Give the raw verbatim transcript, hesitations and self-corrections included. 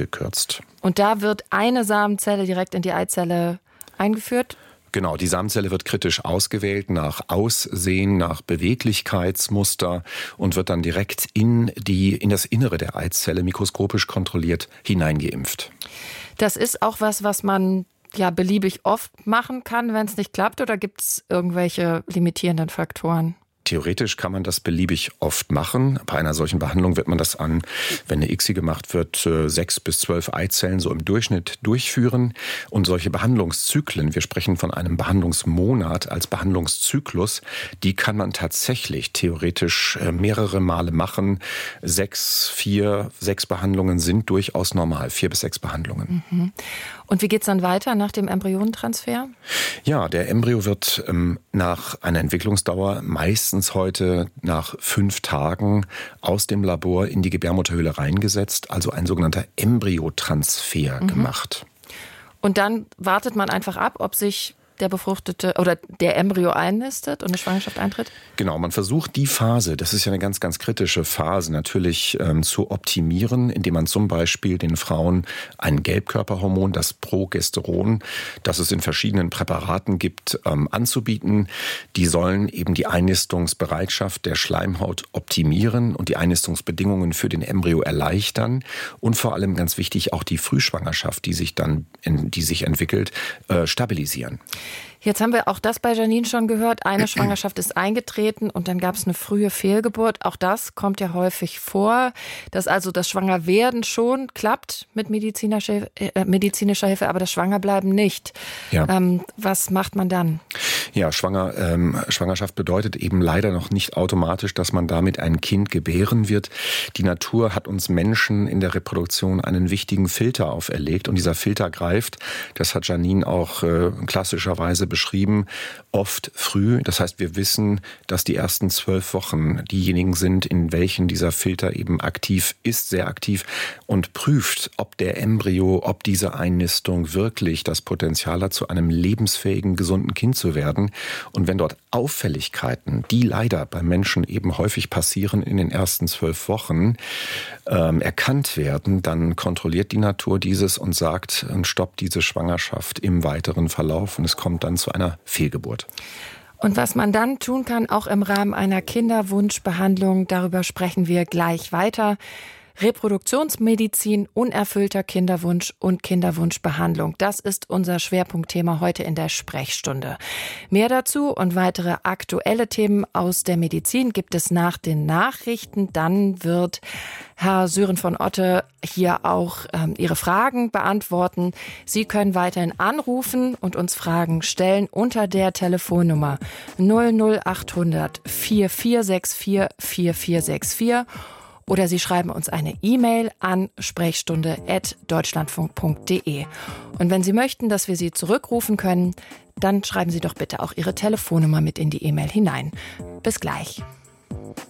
abgekürzt. Und da wird eine Samenzelle direkt in die Eizelle eingeführt? Genau, die Samenzelle wird kritisch ausgewählt nach Aussehen, nach Beweglichkeitsmuster und wird dann direkt in, die, in das Innere der Eizelle mikroskopisch kontrolliert hineingeimpft. Das ist auch was, was man ja beliebig oft machen kann, wenn es nicht klappt, oder gibt es irgendwelche limitierenden Faktoren? Theoretisch kann man das beliebig oft machen. Bei einer solchen Behandlung wird man das an, wenn eine I C S I gemacht wird, sechs bis zwölf Eizellen so im Durchschnitt durchführen. Und solche Behandlungszyklen, wir sprechen von einem Behandlungsmonat als Behandlungszyklus, die kann man tatsächlich theoretisch mehrere Male machen. Sechs, vier, sechs Behandlungen sind durchaus normal. Vier bis sechs Behandlungen. Mhm. Und wie geht's dann weiter nach dem Embryonentransfer? Ja, der Embryo wird ähm, nach einer Entwicklungsdauer meistens heute nach fünf Tagen aus dem Labor in die Gebärmutterhöhle reingesetzt, also ein sogenannter Embryotransfer mhm. gemacht. Und dann wartet man einfach ab, ob sich der befruchtete oder der Embryo einnistet und eine Schwangerschaft eintritt? Genau, man versucht die Phase, das ist ja eine ganz, ganz kritische Phase, natürlich ähm, zu optimieren, indem man zum Beispiel den Frauen ein Gelbkörperhormon, das Progesteron, das es in verschiedenen Präparaten gibt, ähm, anzubieten. Die sollen eben die Einnistungsbereitschaft der Schleimhaut optimieren und die Einnistungsbedingungen für den Embryo erleichtern und vor allem ganz wichtig auch die Frühschwangerschaft, die sich dann, in, die sich entwickelt, äh, stabilisieren. Jetzt haben wir auch das bei Janine schon gehört. Eine Schwangerschaft ist eingetreten und dann gab es eine frühe Fehlgeburt. Auch das kommt ja häufig vor, dass also das Schwangerwerden schon klappt mit medizinischer, äh, medizinischer Hilfe, aber das Schwangerbleiben nicht. Ja. Ähm, was macht man dann? Ja, Schwanger, ähm, Schwangerschaft bedeutet eben leider noch nicht automatisch, dass man damit ein Kind gebären wird. Die Natur hat uns Menschen in der Reproduktion einen wichtigen Filter auferlegt und dieser Filter greift, das hat Janine auch äh, klassischerweise beschrieben, oft früh. Das heißt, wir wissen, dass die ersten zwölf Wochen diejenigen sind, in welchen dieser Filter eben aktiv ist, sehr aktiv und prüft, ob der Embryo, ob diese Einnistung wirklich das Potenzial hat, zu einem lebensfähigen, gesunden Kind zu werden. Und wenn dort Auffälligkeiten, die leider bei Menschen eben häufig passieren in den ersten zwölf Wochen, ähm, erkannt werden, dann kontrolliert die Natur dieses und sagt, stoppt diese Schwangerschaft im weiteren Verlauf und es kommt dann zu einer Fehlgeburt. Und was man dann tun kann, auch im Rahmen einer Kinderwunschbehandlung, darüber sprechen wir gleich weiter. Reproduktionsmedizin, unerfüllter Kinderwunsch und Kinderwunschbehandlung. Das ist unser Schwerpunktthema heute in der Sprechstunde. Mehr dazu und weitere aktuelle Themen aus der Medizin gibt es nach den Nachrichten. Dann wird Herr Sören von Otte hier auch ähm, Ihre Fragen beantworten. Sie können weiterhin anrufen und uns Fragen stellen unter der Telefonnummer null null achthundert vier vier sechs vier vier vier sechs vier. Oder Sie schreiben uns eine E-Mail an sprechstunde at deutschlandfunk punkt de. Und wenn Sie möchten, dass wir Sie zurückrufen können, dann schreiben Sie doch bitte auch Ihre Telefonnummer mit in die E-Mail hinein. Bis gleich.